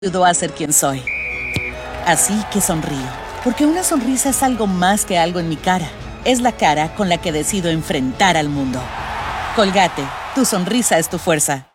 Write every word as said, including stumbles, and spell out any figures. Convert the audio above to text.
ayudó a ser quien soy. Así que sonrío, porque una sonrisa es algo más que algo en mi cara. Es la cara con la que decido enfrentar al mundo. Colgate, tu sonrisa es tu fuerza.